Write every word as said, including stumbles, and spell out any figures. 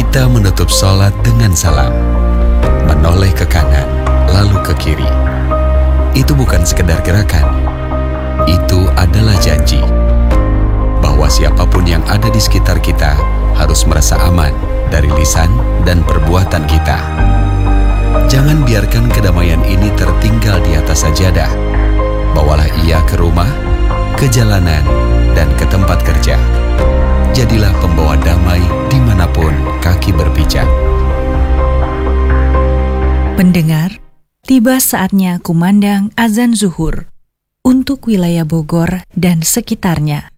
Kita menutup sholat dengan salam, menoleh ke kanan, lalu ke kiri. Itu bukan sekedar gerakan, itu adalah janji bahwa siapapun yang ada di sekitar kita harus merasa aman dari lisan dan perbuatan kita. Jangan biarkan kedamaian ini tertinggal di atas sajadah. Bawalah ia ke rumah, ke jalanan, dan ke tempat kerja. Jadilah pembawa damai dimanapun kaki berpijak. Pendengar, tiba saatnya kumandang azan zuhur untuk wilayah Bogor dan sekitarnya.